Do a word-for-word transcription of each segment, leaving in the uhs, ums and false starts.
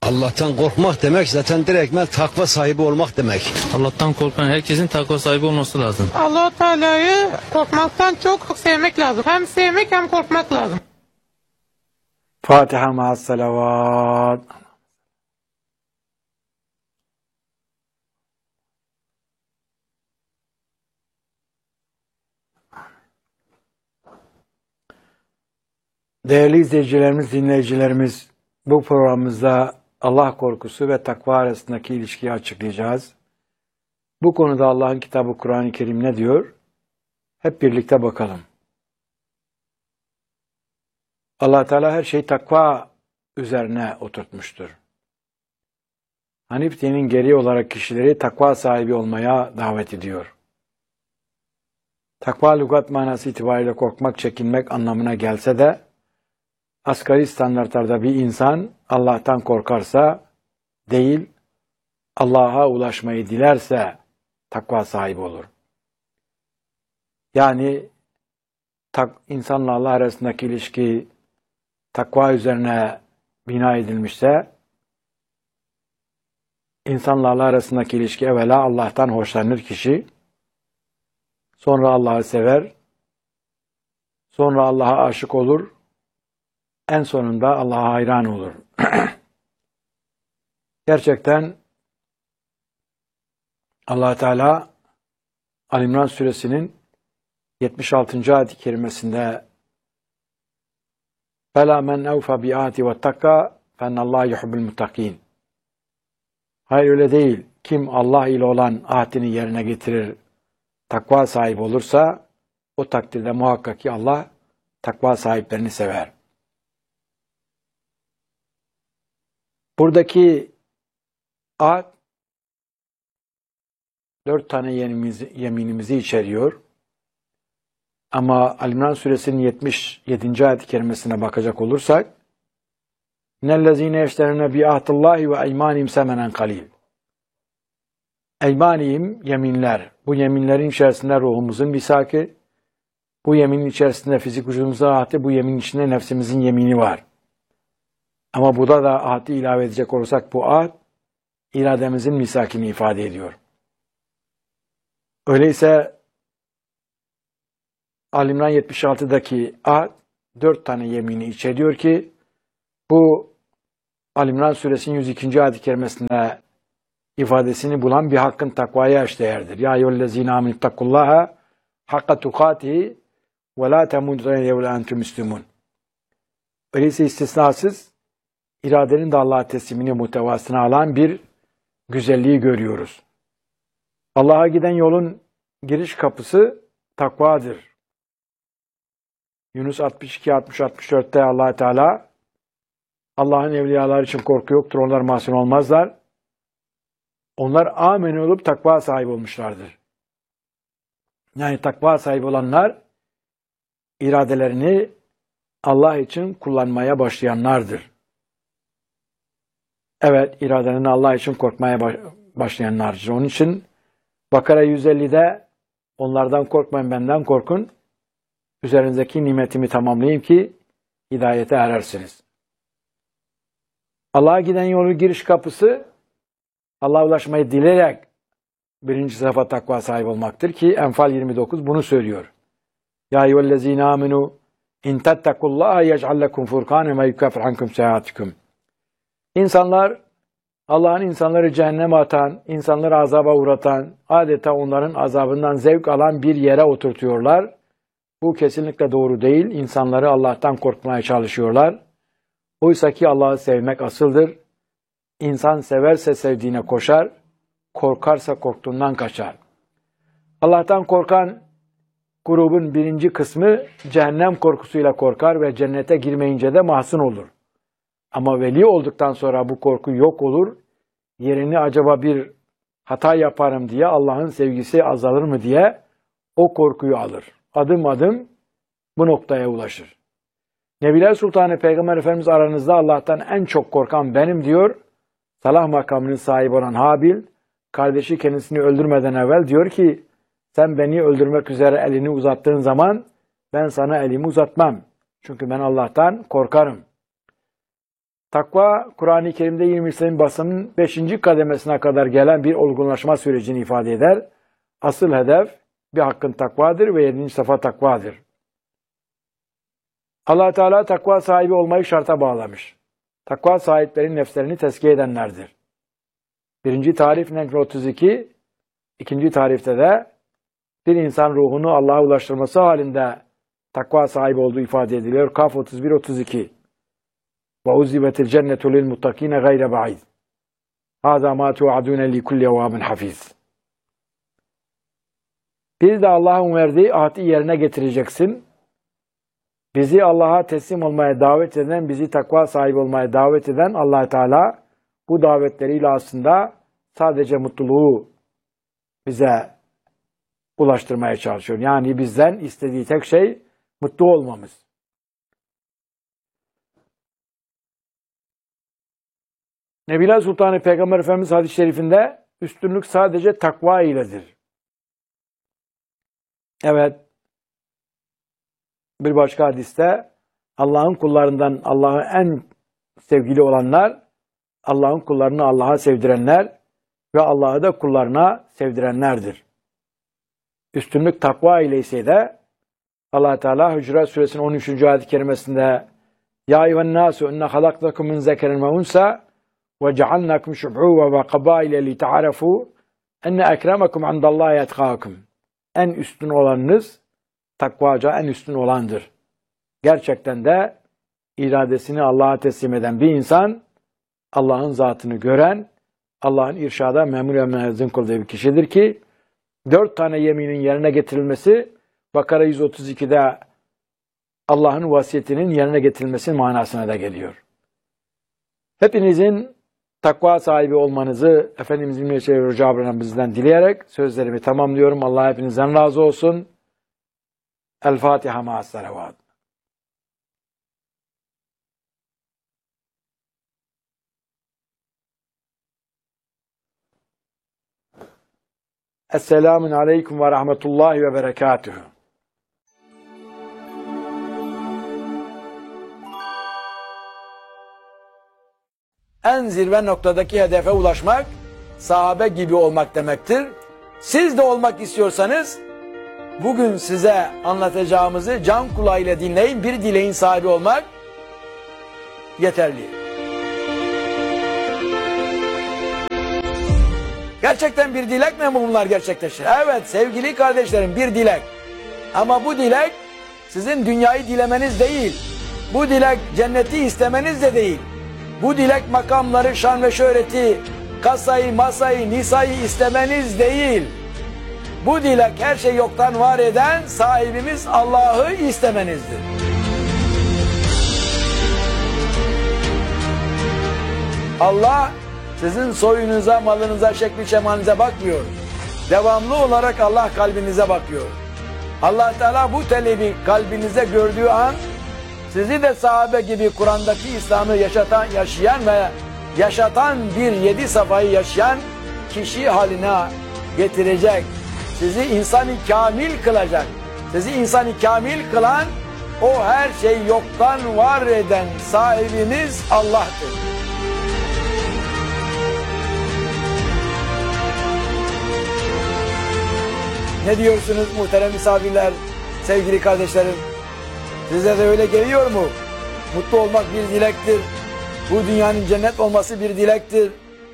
Allah'tan korkmak demek zaten direktmen takva sahibi olmak demek. Allah'tan korkan herkesin takva sahibi olması lazım. Allah-u Teala'yı korkmaktan çok sevmek lazım. Hem sevmek hem korkmak lazım. Fatiha ma'as salavat. Değerli izleyicilerimiz, dinleyicilerimiz, bu programımızda Allah korkusu ve takva arasındaki ilişkiyi açıklayacağız. Bu konuda Allah'ın kitabı Kur'an-ı Kerim ne diyor? Hep birlikte bakalım. Allah Teala her şeyi takva üzerine oturtmuştur. Hanif dinin gereği olarak kişileri takva sahibi olmaya davet ediyor. Takva lügat manası itibariyle korkmak, çekinmek anlamına gelse de asgari standartlarda bir insan Allah'tan korkarsa değil, Allah'a ulaşmayı dilerse takva sahibi olur. Yani tak, insanla Allah arasındaki ilişki takva üzerine bina edilmişse, insanla Allah arasındaki ilişki evvela Allah'tan hoşlanır kişi, sonra Allah'ı sever, sonra Allah'a aşık olur, en sonunda Allah'a hayran olur. Gerçekten Allah Teala Ali İmran suresinin yetmiş altıncı ayet-i kerimesinde فَلَا مَنْ اَوْفَ بِآتِ وَاتَّقَّى فَاَنَّ اللّٰهَ يُحِبُّ الْمُتَّقِينَ. Hayır öyle değil. Kim Allah ile olan ahdini yerine getirir, takva sahibi olursa, o takdirde muhakkak ki Allah takva sahiplerini sever. Buradaki ahd dört tane yeminimizi, yeminimizi içeriyor. Ama Ali İmran suresinin yetmiş yedinci ayet-i kerimesine bakacak olursak "İnnellezîne yeşterûne bi'ahdillâhi ve eymânihim semenen kalîl." Eymanihim yeminler. Bu yeminlerin içerisinde ruhumuzun misaki, bu yeminin içerisinde fizik vücudumuzun ahdi, bu yeminin içinde nefsimizin yemini var. Ama burada da ahdi ilave edecek olursak bu ahd irademizin misakini ifade ediyor. Öyleyse Ali İmran yetmiş altıdaki ahd dört tane yemini içeriyor ki bu Ali İmran suresinin yüz ikinci ayet-i kerimesinde ifadesini bulan bir hakkın takvaya eşdeğerdir. Ya eyyühellezîne âmenüttakullâhe hakka tukâtihi ve lâ temûtunne illâ ve entüm müslümûn. Öyleyse istisnasız iradenin de Allah'a teslimini muhtevasına alan bir güzelliği görüyoruz. Allah'a giden yolun giriş kapısı takvadır. Yunus altmış iki altmış altmış dörtte Allah Teala Allah'ın evliyaları için korku yoktur. Onlar mahzun olmazlar. Onlar amen olup takva sahibi olmuşlardır. Yani takva sahibi olanlar iradelerini Allah için kullanmaya başlayanlardır. Evet, iradelerini Allah için korkmaya başlayanlardır. Onun için Bakara yüz ellide onlardan korkmayın, benden korkun. Üzerinizdeki nimetimi tamamlayayım ki hidayete erersiniz. Allah'a giden yolun giriş kapısı Allah'a ulaşmayı dileyerek birinci sıfa takva sahibi olmaktır ki Enfal yirmi dokuz bunu söylüyor. Ya eyyühellezîne âmenû in tettekullâhe yec'al lekum furkânen ve yukaffir ankum seyyiâtikum. İnsanlar, Allah'ın insanları cehenneme atan, insanları azaba uğratan, adeta onların azabından zevk alan bir yere oturtuyorlar. Bu kesinlikle doğru değil. İnsanları Allah'tan korkmaya çalışıyorlar. Oysa ki Allah'ı sevmek asıldır. İnsan severse sevdiğine koşar, korkarsa korktuğundan kaçar. Allah'tan korkan grubun birinci kısmı cehennem korkusuyla korkar ve cennete girmeyince de mahzun olur. Ama veli olduktan sonra bu korku yok olur. Yerini acaba bir hata yaparım diye Allah'ın sevgisi azalır mı diye o korkuyu alır. Adım adım bu noktaya ulaşır. Nebiler Sultanı Peygamber Efendimiz aranızda Allah'tan en çok korkan benim diyor. Salah makamının sahibi olan Habil, kardeşi kendisini öldürmeden evvel diyor ki, sen beni öldürmek üzere elini uzattığın zaman ben sana elimi uzatmam. Çünkü ben Allah'tan korkarım. Takva, Kur'an-ı Kerim'de yirmi senenin basının beşinci kademesine kadar gelen bir olgunlaşma sürecini ifade eder. Asıl hedef bir hakkın takvadır ve yedinci safa takvadır. Allah Teala takva sahibi olmayı şarta bağlamış. Takva sahiplerin nefslerini tezkiye edenlerdir. Birinci tarif Necm otuz iki, ikinci tarifte de bir insan ruhunu Allah'a ulaştırması halinde takva sahibi olduğu ifade ediliyor. Kaf otuz bir otuz iki. Ve uzzibetil cennetu lil muttakine gayre ba'id. Hâzâ mâ tu'adûne li kulli evâbin hafiz. Bir de Allah'ın verdiği ahdi yerine getireceksin. Bizi Allah'a teslim olmaya davet eden, bizi takva sahibi olmaya davet eden Allah Teala bu davetleriyle aslında sadece mutluluğu bize ulaştırmaya çalışıyor. Yani bizden istediği tek şey mutlu olmamız. Nebiler Sultanı Peygamber Efendimiz hadis-i şerifinde üstünlük sadece takva iledir. Evet, bir başka hadiste Allah'ın kullarından Allah'a en sevgili olanlar, Allah'ın kullarını Allah'a sevdirenler ve Allah'ı da kullarına sevdirenlerdir. Üstünlük takva ile ise de Allah Teala Hucurat Suresinin on üçüncü ayet-i kerimesinde Ya eyyühen nasu inne halaktakum min zekerin ve unsa ve cealnakum şub'u ve kabaile li ta'arafu enne ekremakum indallahi etkakum. En üstün olanınız takvaca en üstün olandır. Gerçekten de iradesini Allah'a teslim eden bir insan Allah'ın zatını gören, Allah'ın irşada memur ve müezzin kıldığı bir kişidir ki dört tane yeminin yerine getirilmesi Bakara yüz otuz ikide Allah'ın vasiyetinin yerine getirilmesi manasına da geliyor. Hepinizin takva sahibi olmanızı Efendimizin Mevla Cabir'den bizden dileyerek sözlerimi tamamlıyorum. Allah hepinizden razı olsun. El Fatiha ma'as salavat. Esselamun aleyküm ve rahmetullahi ve berekatuhu. En zirve noktadaki hedefe ulaşmak, sahabe gibi olmak demektir. Siz de olmak istiyorsanız, bugün size anlatacağımızı can kulağıyla dinleyin, bir dileğin sahibi olmak yeterli. Gerçekten bir dilek mi bunlar gerçekleşir? Evet sevgili kardeşlerim bir dilek. Ama bu dilek sizin dünyayı dilemeniz değil. Bu dilek cenneti istemeniz de değil. Bu dilek makamları, şan ve şöhreti, kasayı, masayı, nisayı istemeniz değil. Bu dilek her şey yoktan var eden sahibimiz Allah'ı istemenizdir. Allah sizin soyunuza, malınıza, şekli şemalinize bakmıyor. Devamlı olarak Allah kalbinize bakıyor. Allah Teala bu talebi kalbinize gördüğü an sizi de sahabe gibi Kur'an'daki İslam'ı yaşatan, yaşayan ve yaşatan bir yedi safayı yaşayan kişi haline getirecek. Sizi insan-ı kamil kılacak. Sizi insan-ı kamil kılan o her şey yoktan var eden sahibimiz Allah'tır. Ne diyorsunuz muhterem misafirler, sevgili kardeşlerim? Size de öyle geliyor mu? Mutlu olmak bir dilektir. Bu dünyanın cennet olması bir dilektir.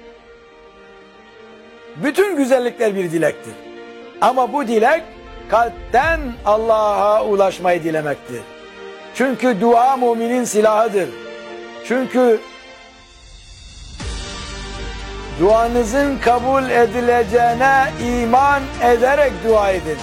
Bütün güzellikler bir dilektir. Ama bu dilek kalpten Allah'a ulaşmayı dilemektir. Çünkü dua müminin silahıdır. Çünkü duanızın kabul edileceğine iman ederek dua edin.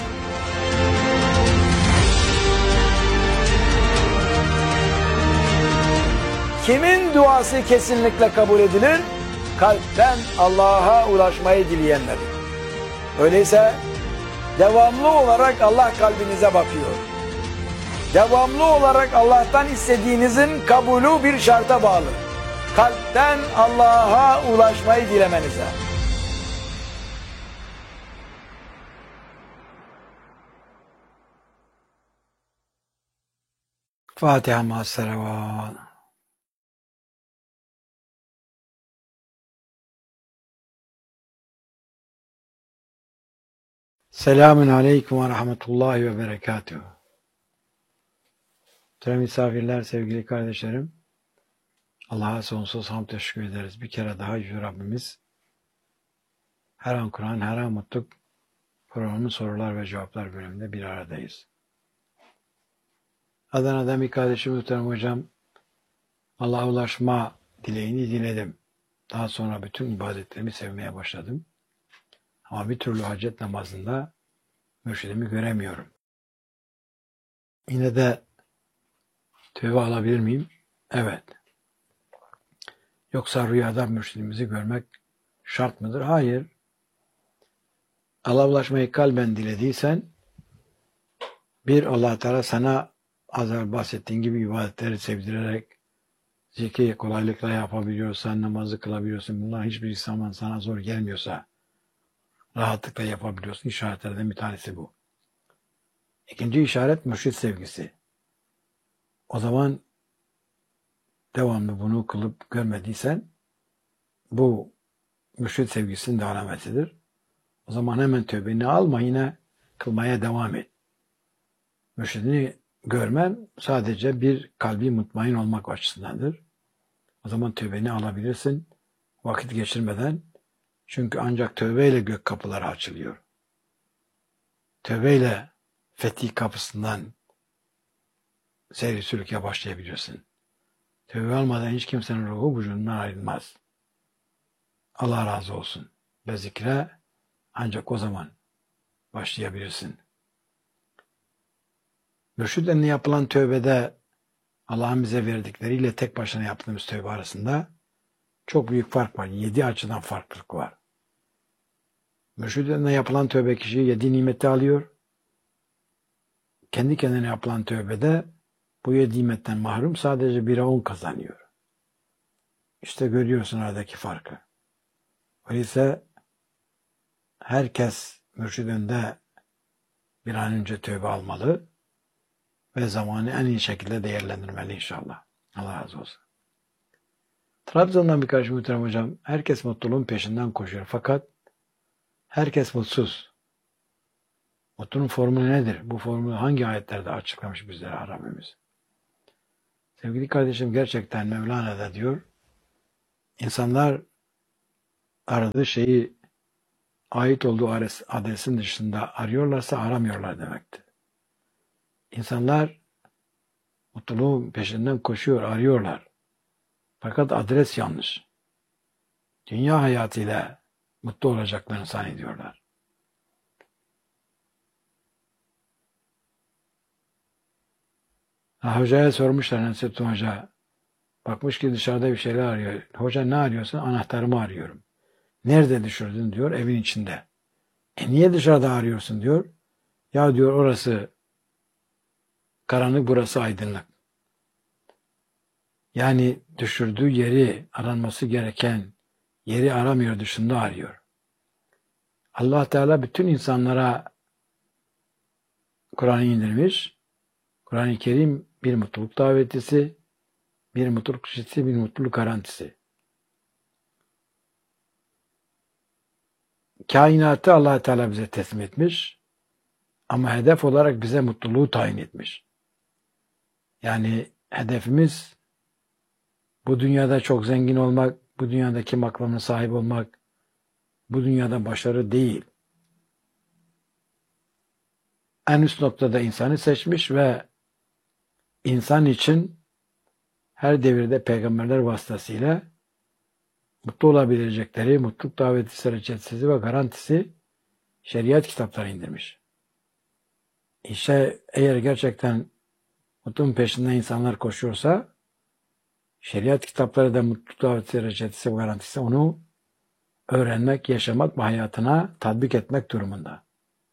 Kimin duası kesinlikle kabul edilir? Kalpten Allah'a ulaşmayı dileyenler. Öyleyse devamlı olarak Allah kalbinize bakıyor. Devamlı olarak Allah'tan istediğinizin kabulü bir şarta bağlı. Kalpten Allah'a ulaşmayı dilemenize. Fatiha ma'as salavat. Selamun Aleyküm ve Rahmetullahi ve Berekatuhu. Muhterem misafirler, sevgili kardeşlerim, Allah'a sonsuz hamd teşekkür ederiz. Bir kere daha Yüce Rabbimiz her an Kur'an, her an mutluluk programı sorular ve cevaplar bölümünde bir aradayız. Adana'dan bir kardeşim muhterem hocam, Allah'a ulaşma dileğini diledim. Daha sonra bütün ibadetlerimi sevmeye başladım. Ama bir türlü hacet namazında mürşidimi göremiyorum. Yine de tövbe alabilir miyim? Evet. Yoksa rüyada mürşidimizi görmek şart mıdır? Hayır. Allah'a ulaşmayı kalben dilediysen, bir, Allah Teala sana az evvel bahsettiğin gibi ibadetleri sevdirerek, zikri kolaylıkla yapabiliyorsan, namazı kılabiliyorsun. Bunlar hiçbir zaman sana zor gelmiyorsa, rahatlıkla yapabiliyorsun. İşaretlerden bir tanesi bu. İkinci işaret mürşid sevgisi. O zaman devamlı bunu kılıp görmediysen, bu mürşid sevgisinin de alametidir. O zaman hemen tövbeni alma, yine kılmaya devam et. Mürşidini görmen sadece bir kalbi mutmain olmak açısındandır. O zaman tövbeni alabilirsin vakit geçirmeden. Çünkü ancak tövbeyle gök kapıları açılıyor. Tövbeyle fetih kapısından seyri sülüke başlayabilirsin. Tövbe almadan hiç kimsenin ruhu vücudundan ayrılmaz. Allah razı olsun. Ve zikre ancak o zaman başlayabilirsin. Mürşid eline yapılan tövbede Allah'ın bize verdikleriyle tek başına yaptığımız tövbe arasında çok büyük fark var. Yedi açıdan farklılık var. Mürşid eline yapılan tövbe kişi yedi nimeti alıyor. Kendi kendine yapılan tövbede bu yedi nimetten mahrum sadece bire on kazanıyor. İşte görüyorsun aradaki farkı. Öyleyse herkes mürşid önünde bir an önce tövbe almalı ve zamanı en iyi şekilde değerlendirmeli inşallah. Allah razı olsun. Trabzon'dan birkaç muhterem hocam, herkes mutluluğun peşinden koşuyor fakat herkes mutsuz. Mutluluğun formülü nedir? Bu formülü hangi ayetlerde açıklamış bizlere Rabbimiz? Sevgili kardeşim, gerçekten Mevlana da diyor, insanlar aradığı şeyi ait olduğu adresin dışında arıyorlarsa aramıyorlar demektir. İnsanlar mutluluğun peşinden koşuyor, arıyorlar. Fakat adres yanlış. Dünya hayatıyla mutlu olacaklarını zannediyorlar. Ha, hocaya sormuşlar, Nasrettin Hoca. Bakmış ki dışarıda bir şeyler arıyor. Hoca ne arıyorsun? Anahtarımı arıyorum. Nerede düşürdün diyor, evin içinde. E niye dışarıda arıyorsun diyor. Ya diyor, orası karanlık, burası aydınlık. Yani düşürdüğü yeri, aranması gereken yeri aramıyor, dışında arıyor. Allah Teala bütün insanlara Kur'an'ı indirmiş. Kur'an-ı Kerim bir mutluluk davetisi, bir mutluluk şişesi, bir mutluluk garantisi. Kainatı Allah Teala bize teslim etmiş ama hedef olarak bize mutluluğu tayin etmiş. Yani hedefimiz bu dünyada çok zengin olmak, bu dünyadaki makamına sahip olmak, bu dünyada başarı değil. En üst noktada insanı seçmiş ve insan için her devirde peygamberler vasıtasıyla mutlu olabilecekleri mutluluk daveti, reçetesi ve garantisi şeriat kitapları indirmiş. İşte eğer gerçekten mutluluğun peşinden insanlar koşuyorsa, şeriat kitapları da mutluluk daveti, reçetesi ve garantisi onu öğrenmek, yaşamak ve hayatına tatbik etmek durumunda.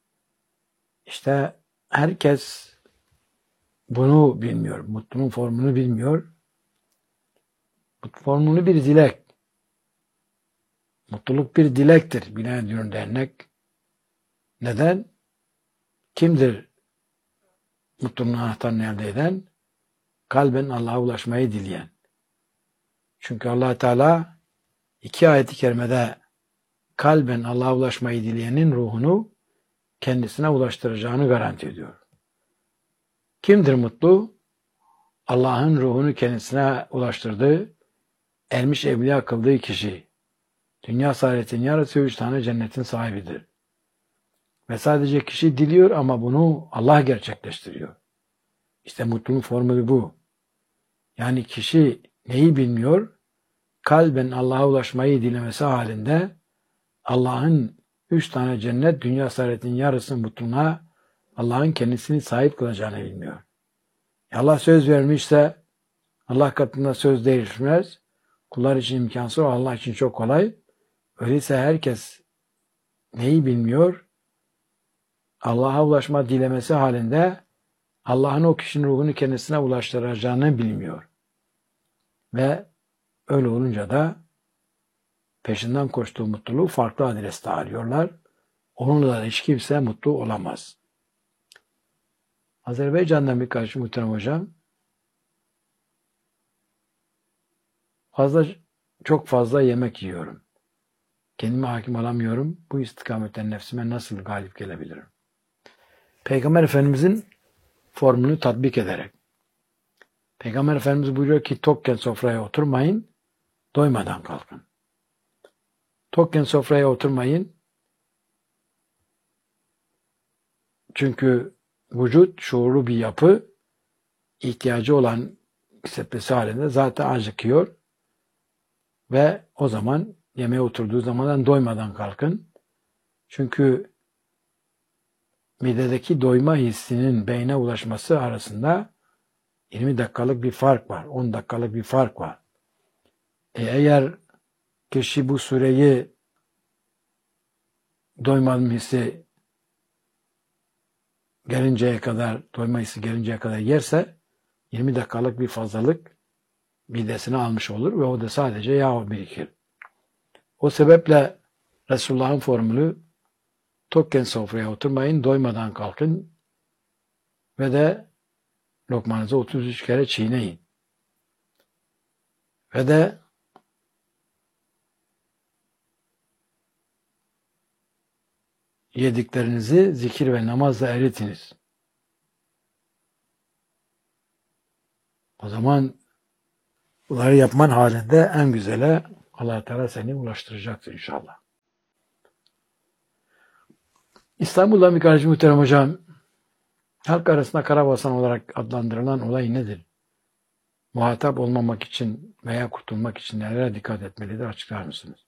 İşte herkes bunu bilmiyor. Mutluluğun formunu bilmiyor. Mutluluk formunu bir dilek. Mutluluk bir dilektir. Bina ediyor dernek. Neden? Kimdir mutluluğun anahtarını elde eden? Kalben Allah'a ulaşmayı dileyen. Çünkü Allah Teala iki ayet-i kerimede kalben Allah'a ulaşmayı dileyenin ruhunu kendisine ulaştıracağını garanti ediyor. Kimdir mutlu? Allah'ın ruhunu kendisine ulaştırdığı, ermiş evliya kıldığı kişi. Dünya saadetin yarısı üç tane cennetin sahibidir. Ve sadece kişi diliyor ama bunu Allah gerçekleştiriyor. İşte mutluluğun formülü bu. Yani kişi neyi bilmiyor? Kalben Allah'a ulaşmayı dilemesi halinde Allah'ın üç tane cennet, dünya saadetinin yarısının mutluluğuna Allah'ın kendisini sahip kılacağını bilmiyor. Allah söz vermişse Allah katında söz değişmez. Kullar için imkansız, Allah için çok kolay. Öyleyse herkes neyi bilmiyor? Allah'a ulaşma dilemesi halinde Allah'ın o kişinin ruhunu kendisine ulaştıracağını bilmiyor. Ve öyle olunca da peşinden koştuğu mutluluğu farklı adreste arıyorlar. Onunla da hiç kimse mutlu olamaz. Azerbaycan'dan bir kardeşim muhterem hocam, fazla, çok fazla yemek yiyorum. Kendime hakim olamıyorum. Bu istikametten nefsime nasıl galip gelebilirim? Peygamber Efendimizin formülünü tatbik ederek. Peygamber Efendimiz buyuruyor ki tokken sofraya oturmayın, doymadan kalkın. Tokken sofraya oturmayın. Çünkü vücut şuurlu bir yapı, ihtiyacı olan hissetmesi halinde zaten acıkıyor ve o zaman yemeğe oturduğu zamandan doymadan kalkın. Çünkü midedeki doyma hissinin beyne ulaşması arasında yirmi dakikalık bir fark var, on dakikalık bir fark var. E eğer kişi bu süreyi doymadım hissi gelinceye kadar, doyma hissi gelinceye kadar yerse yirmi dakikalık bir fazlalık midesine almış olur ve o da sadece yağ birikir. O sebeple Resulullah'ın formülü tokken sofraya oturmayın, doymadan kalkın ve de lokmanızı otuz üç kere çiğneyin. Ve de yediklerinizi zikir ve namazla eritiniz. O zaman bunları yapman halinde en güzele Allah Teala seni ulaştıracaktır inşallah. İstanbul'dan bir kardeşim muhterem hocam, halk arasında karabasan olarak adlandırılan olay nedir? Muhatap olmamak için veya kurtulmak için nelere dikkat etmelidir, açıklar mısınız?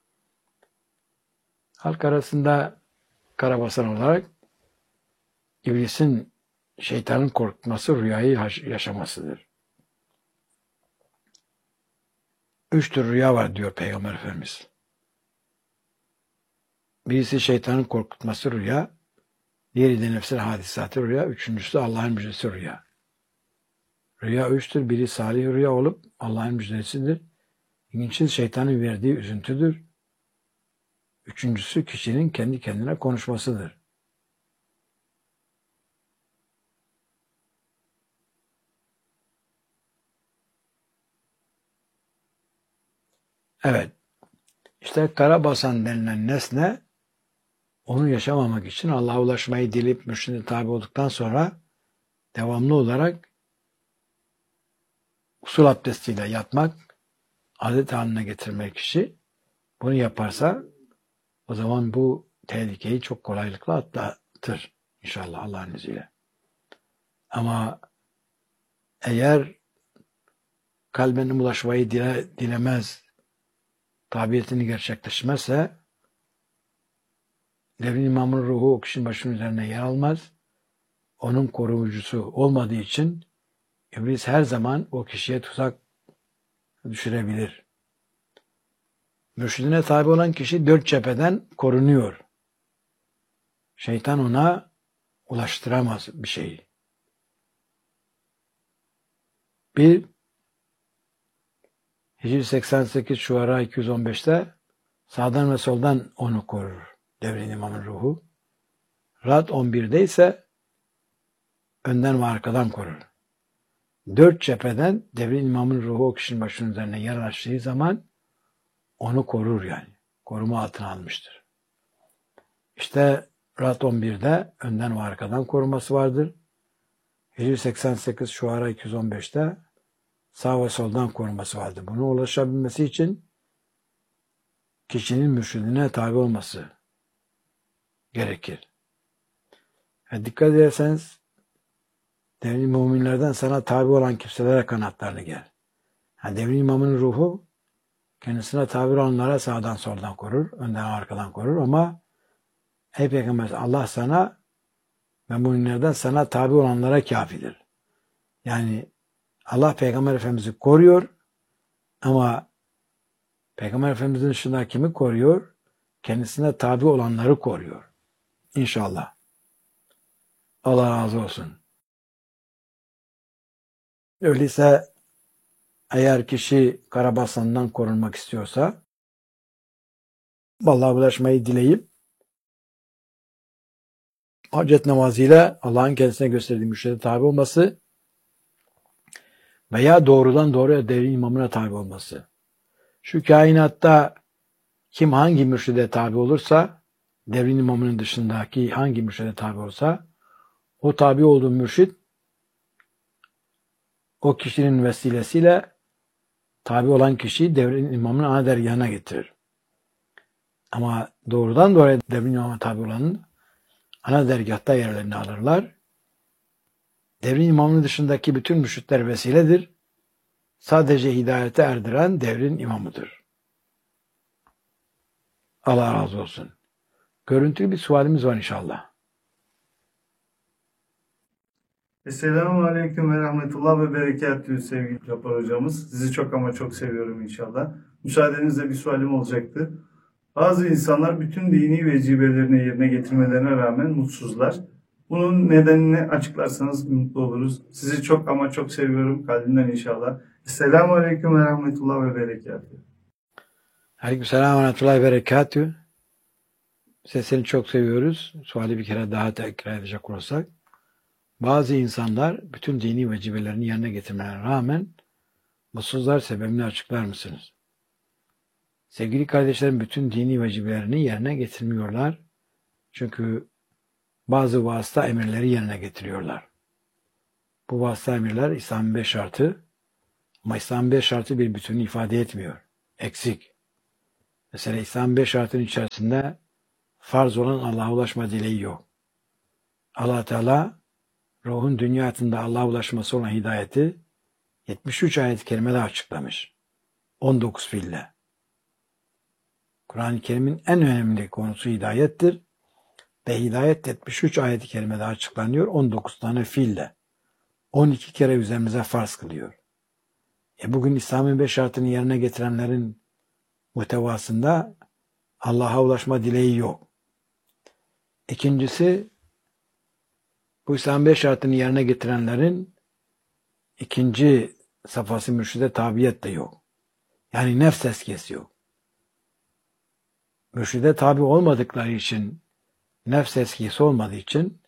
Halk arasında karabasan olarak iblisin, şeytanın korkutması, rüyayı yaşamasıdır. Üç tür rüya var diyor Peygamber Efendimiz. Birisi şeytanın korkutması rüya, diğeri de nefsel hadisatı rüya, üçüncüsü Allah'ın müjdesi rüya. Rüya üçtür. Biri salih rüya olup Allah'ın müjdesidir. İkincisi şeytanın verdiği üzüntüdür. Üçüncüsü kişinin kendi kendine konuşmasıdır. Evet. İşte karabasan denilen nesne onu yaşamamak için Allah'a ulaşmayı dilip mürşidine tabi olduktan sonra devamlı olarak usul abdestiyle yatmak, adet haline getirmek kişi bunu yaparsa o zaman bu tehlikeyi çok kolaylıkla atlatır inşallah Allah'ın izniyle. Ama eğer kalbine ulaşmayı dile, dilemez, tabiyetini gerçekleşmezse devrin imamın ruhu o kişinin başının üzerine yer almaz. Onun koruyucusu olmadığı için iblis her zaman o kişiye tuzak düşürebilir. Mürşidine tabi olan kişi dört cepheden korunuyor. Şeytan ona ulaştıramaz bir şeyi. Bir, Hicri seksen sekiz Şuara iki yüz on beşte sağdan ve soldan onu korur devrin imamın ruhu. Rad on birde ise önden ve arkadan korur. Dört cepheden devrin imamın ruhu o kişinin başının üzerine yer açtığı zaman onu korur yani. Koruma altına almıştır. İşte Ra'd on birde önden ve arkadan koruması vardır. Hicri seksen sekiz Şuara iki yüz on beşte sağ ve soldan koruması vardır. Buna ulaşabilmesi için kişinin mürşidine tabi olması gerekir. Yani dikkat ederseniz devrin müminlerden sana tabi olan kimselere kanatlarını ger. Yani devrin imamının ruhu kendisine tabi olanlara sağdan soldan korur, önden arkadan korur ama ey Peygamber Allah sana ve müminlerden sana tabi olanlara kafidir. Yani Allah Peygamber Efendimiz'i koruyor ama Peygamber Efendimiz'in dışında kimi koruyor? Kendisine tabi olanları koruyor. İnşallah. Allah razı olsun. Öyleyse eğer kişi Karabasan'dan korunmak istiyorsa vallahi bulaşmayı dileyip hacet namazıyla Allah'ın kendisine gösterdiği mürşide tabi olması veya doğrudan doğruya devrin imamına tabi olması. Şu kainatta kim hangi mürşide tabi olursa, devrin imamının dışındaki hangi mürşide tabi olursa, o tabi olduğu mürşid o kişinin vesilesiyle tabi olan kişiyi devrin imamının ana dergahına getirir. Ama doğrudan doğruya devrin imamına tabi olanın ana dergahta yerlerini alırlar. Devrin imamının dışındaki bütün mürşitler vesiledir. Sadece hidayete erdiren devrin imamıdır. Allah razı olsun. Görüntülü bir sualimiz var inşallah. Esselamu Aleyküm ve Rahmetullah ve Berekatühü sevgili Cabbar hocamız. Sizi çok ama çok seviyorum inşallah. Müsaadenizle bir sualim olacaktı. Bazı insanlar bütün dini vecibelerini yerine getirmelerine rağmen mutsuzlar. Bunun nedenini açıklarsanız mutlu oluruz. Sizi çok ama çok seviyorum kalbimden inşallah. Esselamu Aleyküm ve Rahmetullah ve Berekatühü. Aleykümselam ve Rahmetullah ve Berekatühü. Seni çok seviyoruz. Suali bir kere daha tekrar edecek olursak. Bazı insanlar bütün dini vecibelerini yerine getirmelerine rağmen mutsuzlar, sebebini açıklar mısınız? Sevgili kardeşlerim, bütün dini vecibelerini yerine getirmiyorlar. Çünkü bazı vasıta emirleri yerine getiriyorlar. Bu vasıta emirler İslam'ın beş şartı ama İslam'ın beş şartı bir bütünü ifade etmiyor. Eksik. Mesela İslam'ın beş şartının içerisinde farz olan Allah'a ulaşma dileği yok. Allah Teala ruhun dünya hayatında Allah'a ulaşması olan hidayeti yetmiş üç ayet-i kerimede açıklamış. on dokuz fiille. Kur'an-ı Kerim'in en önemli konusu hidayettir. Ve hidayet yetmiş üç ayet-i kerimede açıklanıyor. on dokuz tane fiille. on iki kere üzerimize farz kılıyor. E bugün İslam'ın beş şartını yerine getirenlerin muhtevasında Allah'a ulaşma dileği yok. İkincisi, bu İslam'ın beş şartını yerine getirenlerin ikinci safhası mürşide tabiyet de yok. Yani nefs tezkiyesi yok. Mürşide tabi olmadıkları için, nefs tezkiyesi olmadığı için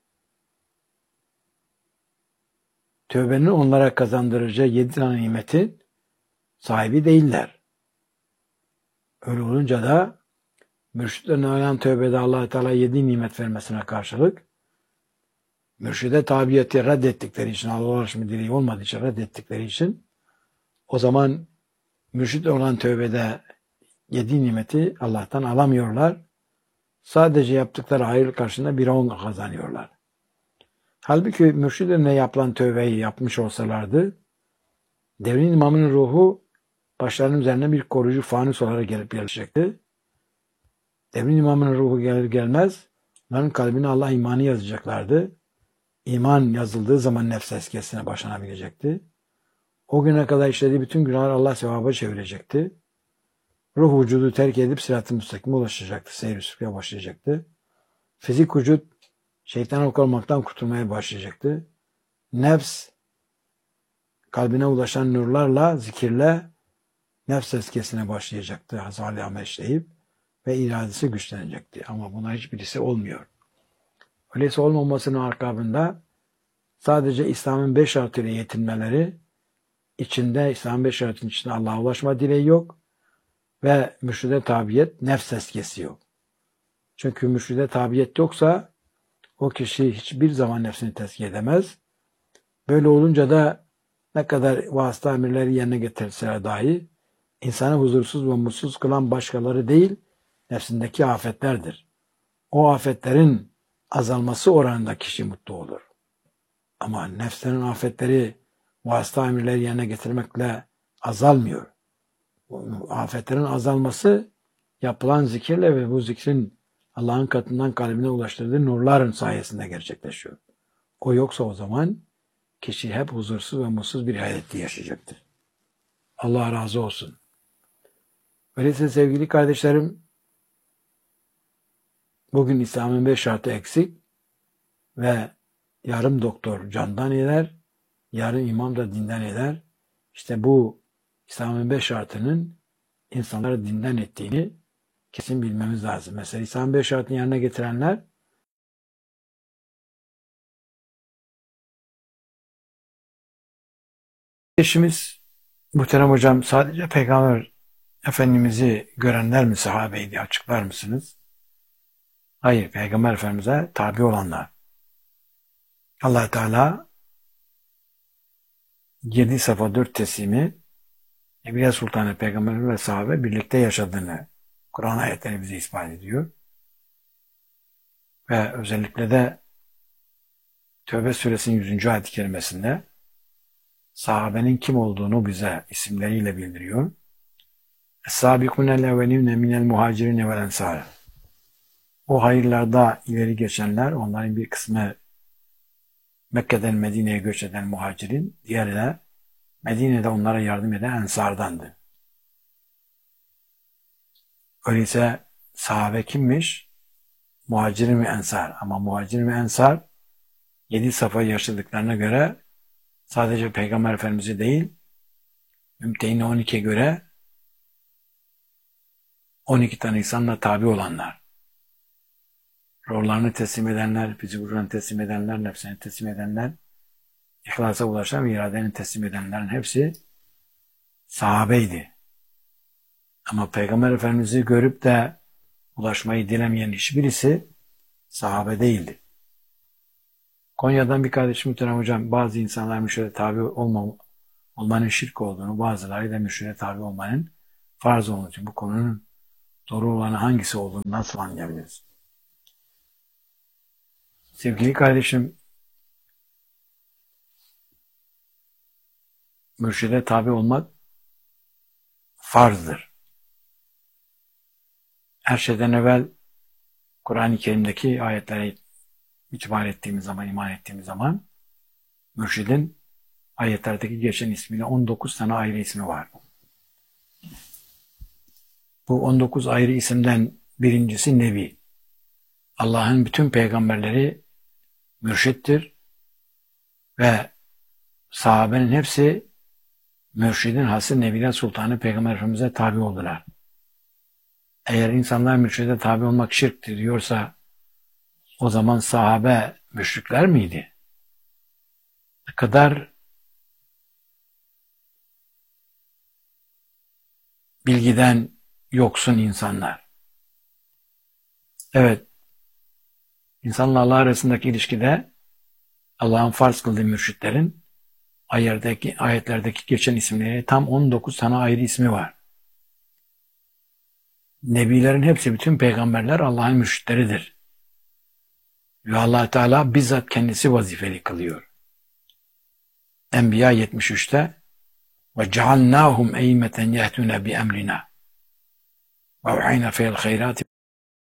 tövbenin onlara kazandıracağı yedi tane nimetin sahibi değiller. Öyle olunca da mürşitlerine olan tövbede Allah-u Teala yedi nimet vermesine karşılık mürşide tabiyeti reddettikleri için, Allah'a ulaşma dileği olmadığı için reddettikleri için o zaman mürşit olan tövbede yedi nimeti Allah'tan alamıyorlar. Sadece yaptıkları hayır karşılığında bir on kazanıyorlar. Halbuki mürşidlerine yapılan tövbeyi yapmış olsalardı, devrin imamının ruhu başlarının üzerine bir koruyucu fanus olarak gelip yerleşecekti. Devrin imamının ruhu gelir gelmez, onların kalbine Allah imanı yazacaklardı. İman yazıldığı zaman nefs tezkiyesine başlanabilecekti. O güne kadar işlediği bütün günahlar Allah sevaba çevirecekti. Ruh vücudu terk edip sırat-ı müstakime ulaşacaktı. Seyir-i sülüke başlayacaktı. Fizik vücut şeytan olmaktan kurtulmaya başlayacaktı. Nefs kalbine ulaşan nurlarla, zikirle nefs tezkiyesine başlayacaktı. Hazali amel işleyip ve iradesi güçlenecekti. Ama buna hiçbirisi olmuyor. Öyleyse olmamasının akabında sadece İslam'ın beş şartıyla yetinmeleri, içinde İslam'ın beş şartının içinde Allah'a ulaşma dileği yok ve mürşide tabiyet, nefs tezkiyesi yok. Çünkü mürşide tabiyet yoksa o kişi hiçbir zaman nefsini tezkiye edemez. Böyle olunca da ne kadar vasıta emirleri yerine getirseler dahi insanı huzursuz ve mutsuz kılan başkaları değil, nefsindeki afetlerdir. O afetlerin azalması oranında kişi mutlu olur. Ama nefsinin afetleri vasıta emirleri yerine getirmekle azalmıyor. Afetlerin azalması yapılan zikirle ve bu zikrin Allah'ın katından kalbine ulaştırdığı nurların sayesinde gerçekleşiyor. O yoksa o zaman kişi hep huzursuz ve mutsuz bir hayat yaşayacaktır. Allah razı olsun. Öyleyse sevgili kardeşlerim, bugün İslam'ın beş şartı eksik ve yarım doktor candan eder, yarım imam da dinden eder. İşte bu İslam'ın beş şartının insanları dinden ettiğini kesin bilmemiz lazım. Mesela İslam'ın beş şartını yerine getirenler eşimiz muhterem hocam sadece Peygamber Efendimiz'i görenler mi sahabeydi, açıklar mısınız? Hayır, Peygamber Efendimiz'e tabi olanlar. Allah Teala yedi Safa dört teslimi Evliya Sultanı Peygamber ve sahabe birlikte yaşadığını Kur'an ayetleri bize ispat ediyor. Ve özellikle de Tevbe suresinin yüzüncü ayet-i kerimesinde sahabenin kim olduğunu bize isimleriyle bildiriyor. Es-sâbikûnel evvelîne minel muhâcirîne vel ensâr. O hayırlarda ileri geçenler, onların bir kısmı Mekke'den Medine'ye göç eden muhacirin, diğeri de Medine'de onlara yardım eden ensardandı. Öyleyse sahabe kimmiş? Muhacir ve ensar. Ama muhacir ve ensar yedi safa yaşadıklarına göre sadece Peygamber Efendimiz'i değil, Mümtehine on ikiye göre on iki tane insanla tabi olanlar. Ruhlarını teslim edenler, fizikurlarını teslim edenler, nefsini teslim edenler, İhlasa ulaşan ve iradeni teslim edenlerin hepsi sahabeydi. Ama Peygamber Efendimiz'i görüp de ulaşmayı dilemeyen hiçbirisi sahabe değildi. Konya'dan bir kardeşim muhterem hocam, bazı insanlar mürşide tabi olma, olmanın şirk olduğunu, bazıları da mürşide tabi olmanın farz olduğunu için bu konunun doğru olanı hangisi olduğunu nasıl anlayabiliriz? Sevgili kardeşim, mürşide tabi olmak farzdır. Her şeyden evvel Kur'an-ı Kerim'deki ayetlere itibar ettiğimiz zaman, iman ettiğimiz zaman mürşidin ayetlerdeki geçen ismiyle on dokuz tane ayrı ismi var. Bu on dokuz ayrı isimden birincisi Nebi. Allah'ın bütün peygamberleri mürşittir ve sahabenin hepsi mürşidin hası Nebiler Sultanı Peygamber Efendimiz'e tabi oldular. Eğer insanlar mürşide tabi olmak şirktir diyorsa o zaman sahabe müşrikler miydi? Ne kadar bilgiden yoksun insanlar. Evet, insanla Allah arasındaki ilişkide Allah'ın farz kıldığı mürşitlerin ayetlerdeki, ayetlerdeki geçen isimleri tam on dokuz tane ayrı ismi var. Nebilerin hepsi, bütün peygamberler Allah'ın mürşitleridir. Ve Allah Teala bizzat kendisi vazifeli kılıyor. Enbiya yetmiş üçte ve cealnâhum eymeten yehtûne bi emrina ve uhayna feyl hayrâti